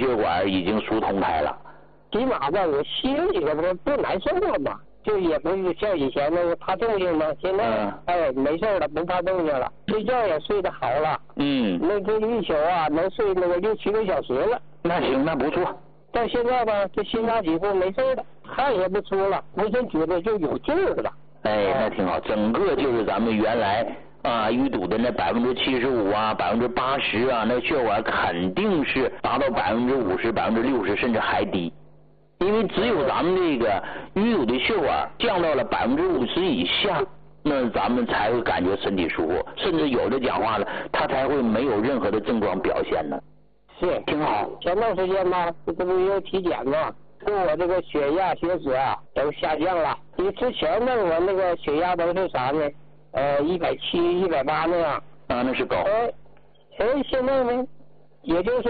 血管已经疏通开了。 起码吧，我心里边不难受了嘛，就也不是像以前那个怕动静嘛，现在没事了，不怕动静了，睡觉也睡得好了。那这一宿啊能睡那个6、7个小时了。 那行，那不错。 到现在吧，这心脏几乎没事了，汗也不出了，浑身觉得就有劲儿了。 那挺好，整个就是咱们原来淤堵的那75%啊，80%啊，那血管肯定是达到50%、60%甚至还低。因为只有咱们这个淤堵的血管降到了50%以下，那咱们才会感觉身体舒服，甚至有的讲话了，他才会没有任何的症状表现呢。 是， 挺好。 前段时间吧，这不又体检嘛，说我这个血压、血脂啊都下降了。因为之前呢，我那个血压都是啥呢？170、180那样。 那是高。 现在呢，也就是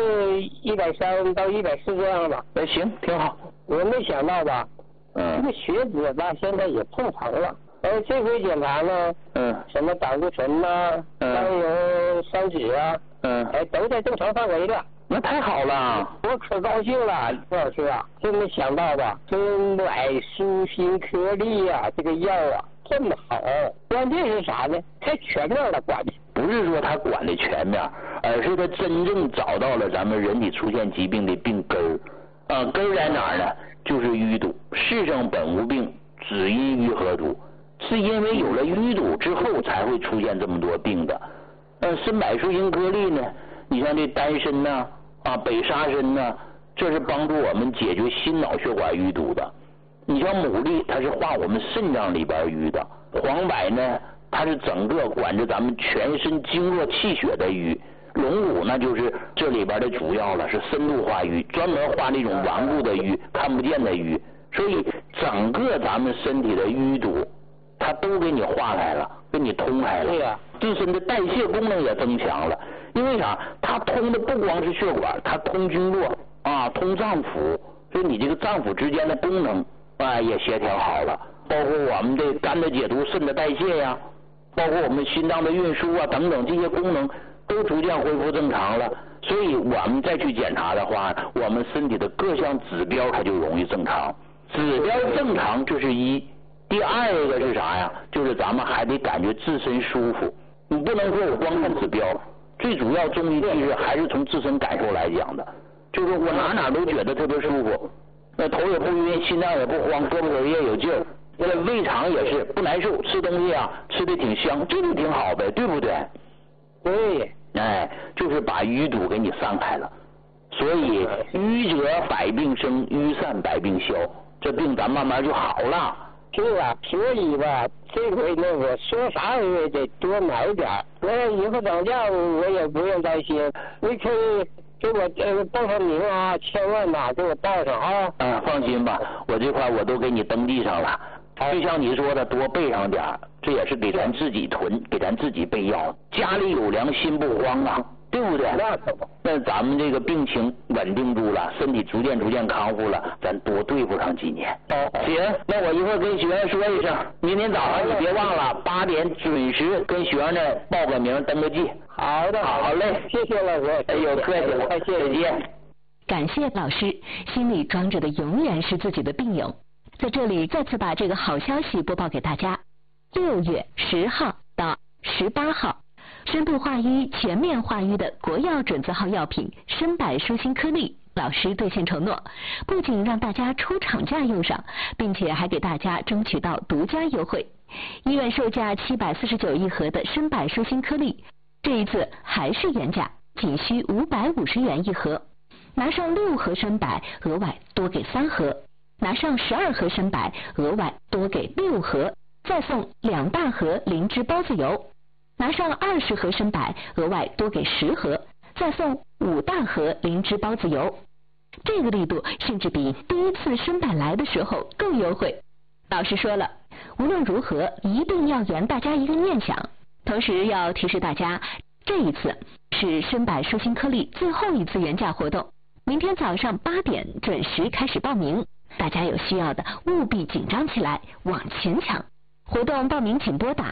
130到140这样吧。 行，挺好。 我没想到吧，这个血脂吧现在也正常了。这回检查呢，什么胆固醇呐、甘油三酯啊，都在正常范围了。 那太好了， 我可高兴了，郭老师啊，真没想到吧，珍柏舒心颗粒啊，这个药啊这么好，关键是啥呢？太全面了管的。 不是说它管的全面，而是它真正找到了咱们人体出现疾病的病根儿。根儿在哪儿呢？就是淤堵。世上本无病，只因淤合堵。是因为有了淤堵之后，才会出现这么多病的。参柏舒心颗粒呢，你像这丹参呐、北沙参呐，这是帮助我们解决心脑血管淤堵的。你像牡蛎，它是化我们肾脏里边淤的。黄柏呢，它是整个管着咱们全身经络气血的淤。龙骨那就是这里边的主要了，是深度化瘀，专门化那种顽固的瘀、看不见的瘀。所以整个咱们身体的淤堵，它都给你化开了，给你通开了。 对呀， 自身的代谢功能也增强了。因为啥？它通的不光是血管，它通经络通脏腑，所以你这个脏腑之间的功能也协调好了。包括我们的肝的解毒、肾的代谢呀，包括我们心脏的运输啊等等这些功能都逐渐恢复正常了。所以我们再去检查的话，我们身体的各项指标它就容易正常。指标正常这是一。第二个是啥呀？就是咱们还得感觉自身舒服。你不能说我光看指标，最主要中医其实还是从自身感受来讲的。就是我哪都觉得特别舒服，那头也不晕，心脏也不慌，胳膊腿也有劲儿，那胃肠也是不难受，吃东西吃的挺香，这就挺好呗，对不对？ 对。 就是把淤堵给你散开了。所以淤者百病生，淤散百病消，这病咱慢慢就好了。 是啊，所以吧，这回呢，我说啥我也得多买点儿。我以后涨价我也不用担心，你可以给我报上名啊，千万给我报上啊。 放心吧，我这块我都给你登记上了。就像你说的，多备上点儿，这也是给咱自己囤，给咱自己备药。家里有粮，心不慌啊，对不对？那咱们这个病情稳定住了，身体逐渐康复了，咱多对付上几年。行，那我一会儿跟学员说一声，明天早上你别忘了8点准时跟学员呢报个名登个记。 好的，好嘞，谢谢老师。 有客气了，再见。 感谢老师，心里装着的永远是自己的病友。在这里再次把这个好消息播报给大家：6月10号到18号，深度化瘀、全面化瘀的国药准字号药品参柏舒心颗粒，老师兑现承诺，不仅让大家出厂价用上，并且还给大家争取到独家优惠。医院售价749一盒的参柏舒心颗粒，这一次还是原价，仅需550元一盒。拿上6盒参柏，额外多给3盒。拿上12盒参柏，额外多给6盒，再送2大盒灵芝孢子油。拿上20盒参柏，额外多给10盒，再送5大盒灵芝孢子油。这个力度甚至比第一次参柏来的时候更优惠。老师说了，无论如何一定要圆大家一个念想，同时要提示大家，这一次是参柏舒心颗粒最后一次原价活动，明天早上8点准时开始报名。大家有需要的务必紧张起来，往前抢！活动报名请拨打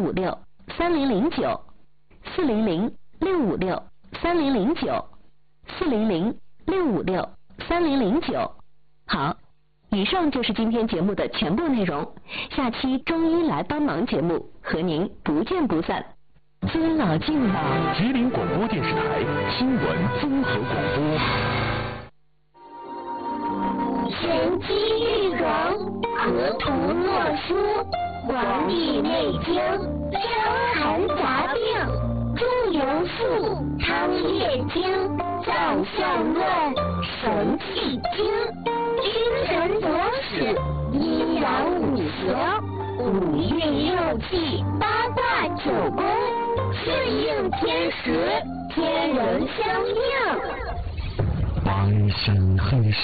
400-656-3009，400-656-3009 400-656-3009。好，以上就是今天节目的全部内容。下期中医来帮忙节目和您不见不散。尊老敬老， 吉林广播电视台新闻综合广播。 玄机玉容，河图洛书，黄帝内经，伤寒杂病，中庸术，汤液经，脏象论，神气经，精神左史，阴阳五行，五运六气，八卦九宫，顺应天时，天人相应。 白山黑水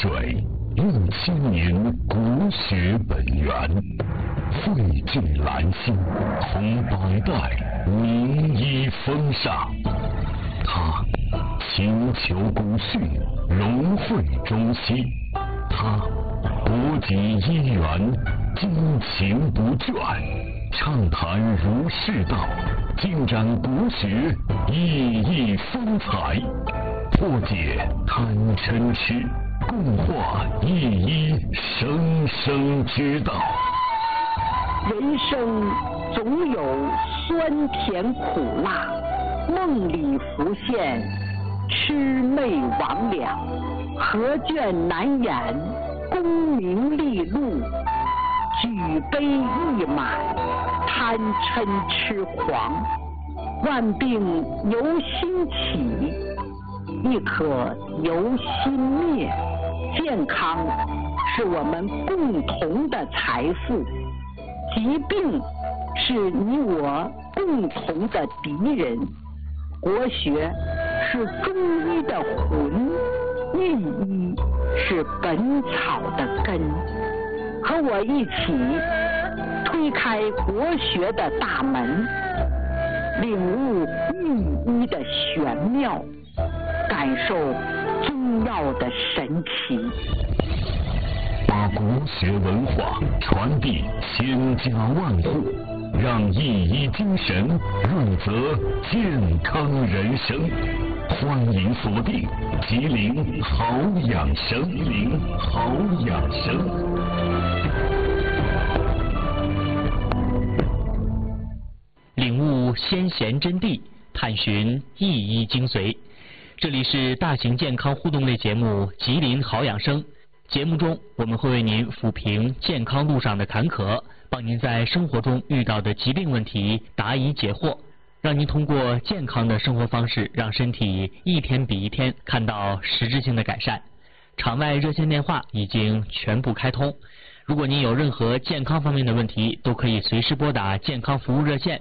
6000年国学本源，汇聚兰心，同百代名医风尚。它勤求古训，融汇中西。它博集医源，精勤不倦，畅谈儒释道，尽展国学熠熠风采，破解贪嗔痴，共话一一生生之道。 人生总有酸甜苦辣，梦里浮现魑魅魍魉，何卷难掩功名利禄，举杯一满贪嗔痴狂，万病由心起，亦可由心灭。健康是我们共同的财富，疾病是你我共同的敌人。国学是中医的魂，御医是本草的根。和我一起推开国学的大门，领悟御医的玄妙，感受中药的神奇， 把国学文化传递千家万户，让一医精神润泽健康人生。欢迎锁定吉林好养生，吉林好养生。 领悟先贤真谛，探寻一医精髓。这里是大型健康互动类节目《吉林好养生》。节目中，我们会为您抚平健康路上的坎坷，帮您在生活中遇到的疾病问题答疑解惑，让您通过健康的生活方式，让身体一天比一天看到实质性的改善。场外热线电话已经全部开通，如果您有任何健康方面的问题，都可以随时拨打健康服务热线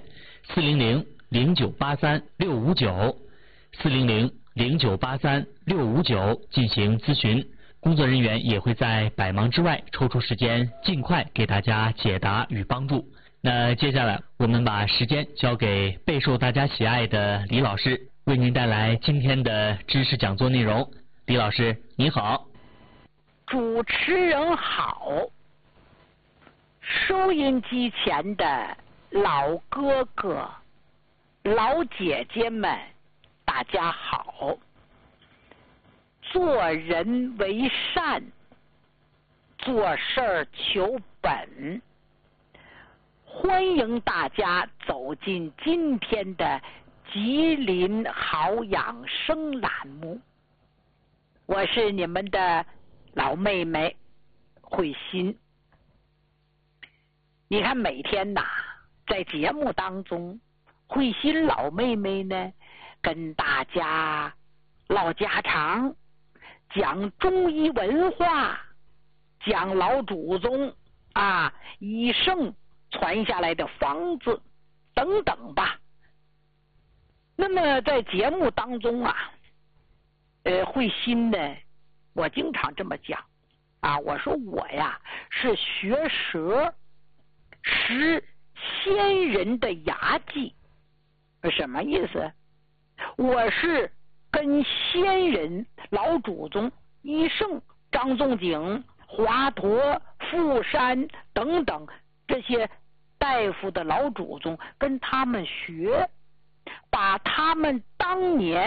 400-0983-659，400-0983-659进行咨询。工作人员也会在百忙之外抽出时间，尽快给大家解答与帮助。那接下来我们把时间交给备受大家喜爱的李老师，为您带来今天的知识讲座内容。李老师您好。 主持人好，收音机前的老哥哥老姐姐们大家好。做人为善，做事儿求本。欢迎大家走进今天的吉林好养生栏目，我是你们的老妹妹慧心。你看每天呐，在节目当中，慧心老妹妹呢跟大家唠家常，讲中医文化，讲老祖宗医圣传下来的方子等等吧。那么在节目当中慧心呢，我经常这么讲我说我呀是学舌识先人的牙技。什么意思？我是跟先人老祖宗医圣张仲景、华佗、傅山等等这些大夫的老祖宗跟他们学，把他们当年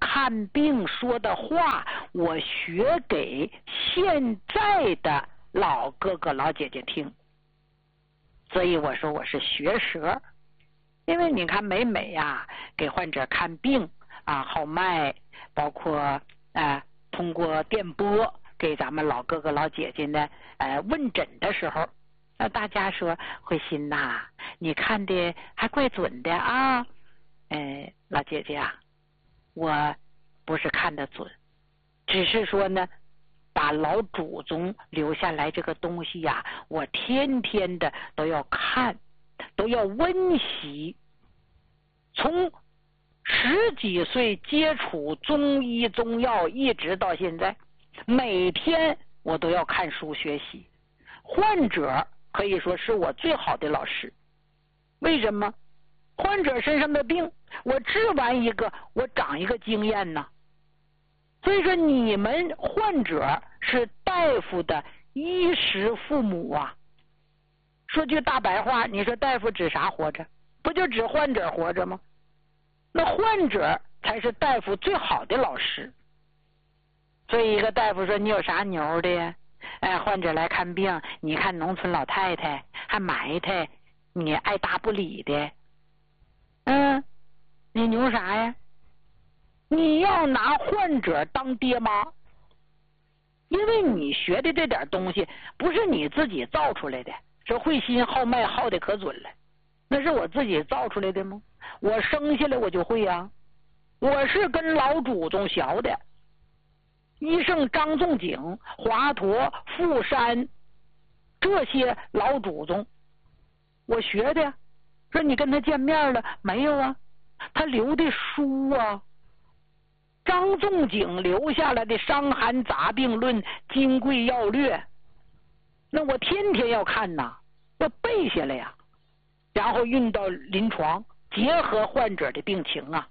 看病说的话，我学给现在的老哥哥老姐姐听。所以我说我是学舌，因为你看每呀给患者看病啊号脉，包括通过电波给咱们老哥哥老姐姐呢问诊的时候，大家说慧心呐，你看的还怪准的啊。老姐姐啊，我不是看得准，只是说呢，把老祖宗留下来这个东西呀，我天天的都要看，都要温习。从10几岁接触中医中药，一直到现在，每天我都要看书学习。患者可以说是我最好的老师。为什么？患者身上的病，我治完一个，我长一个经验呢。所以说，你们患者是大夫的衣食父母啊。说句大白话，你说大夫指啥活着？不就指患者活着吗？那患者才是大夫最好的老师。所以一个大夫说，你有啥牛的呀？患者来看病，你看农村老太太还埋汰，你爱答不理的，你牛啥呀？你要拿患者当爹妈，因为你学的这点东西不是你自己造出来的。这慧心号脉号的可准了，那是我自己造出来的吗？我生下来我就会啊，我是跟老祖宗学的。医圣张仲景、华佗、富山这些老祖宗我学的呀。说你跟他见面了没有啊？他留的书啊，张仲景留下来的《伤寒杂病论》《金匮要略》，那我天天要看呐，要背下来呀，然后运到临床，结合患者的病情啊。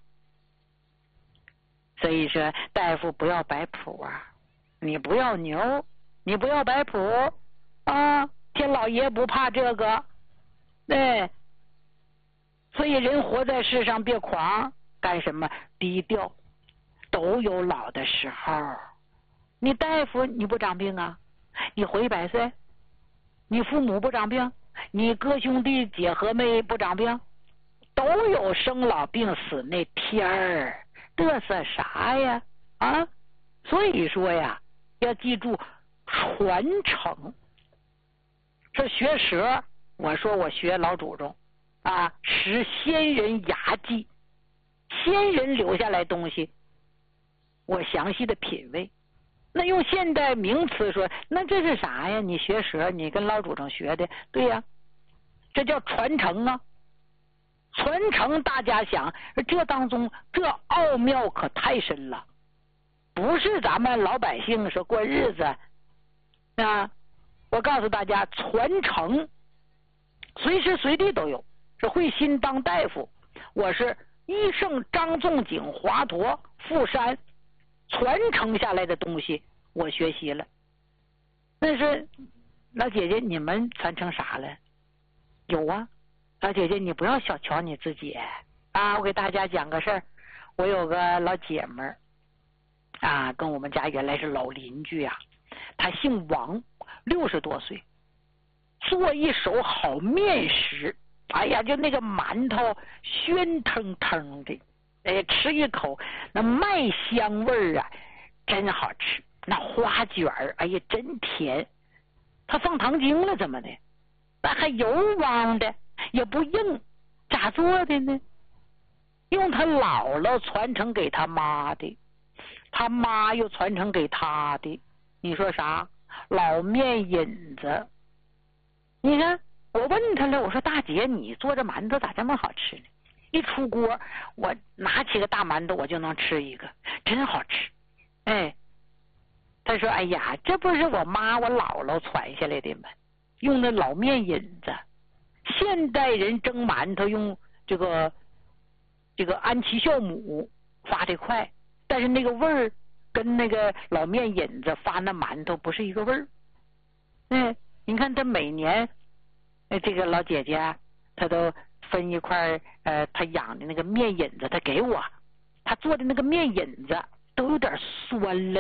所以说，大夫不要摆谱啊，你不要牛，你不要摆谱啊，天老爷不怕这个，对。所以人活在世上别狂，干什么？低调，都有老的时候。你大夫你不长病啊？你活100岁？你父母不长病？你哥兄弟姐和妹不长病？都有生老病死那天儿，嘚瑟啥呀？啊！所以说呀，要记住传承。这学舌，我说我学老祖宗啊，识先人雅迹，先人留下来东西，我详细的品味。那用现代名词说，那这是啥呀？你学舌，你跟老祖宗学的，对呀，这叫传承啊。传承，大家想，这当中这奥妙可太深了，不是咱们老百姓说过日子啊。我告诉大家，传承随时随地都有。是慧心当大夫，我是医圣张仲景、华佗、富山传承下来的东西，我学习了。但是老姐姐，你们传承啥了？有啊，老姐姐，你不要小瞧你自己啊！我给大家讲个事儿，我有个老姐们儿啊，跟我们家原来是老邻居啊，她姓王，60多岁，做一手好面食。哎呀，就那个馒头鲜腾腾的，吃一口那麦香味儿啊，真好吃。那花卷儿，哎呀，真甜。他放糖精了怎么的？那还油汪的，也不硬，咋做的呢？用他姥姥传承给他妈的，他妈又传承给他的。你说啥？老面引子。你看。我问他了，我说大姐，你做这馒头咋这么好吃呢？一出锅，我拿起个大馒头，我就能吃一个，真好吃。他说：“哎呀，这不是我妈我姥姥传下来的吗？用那老面引子。现代人蒸馒头用这个安琪酵母发的快，但是那个味儿跟那个老面引子发那馒头不是一个味儿。你看他每年。”这个老姐姐她都分一块她养的那个面引子，她给我， 他做的那个面引子都有点酸了。